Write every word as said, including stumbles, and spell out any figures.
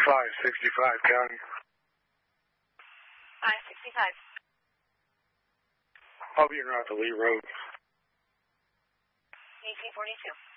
five sixty-five, county. five sixty-five. I'll be en route to Lee Road. eighteen forty-two.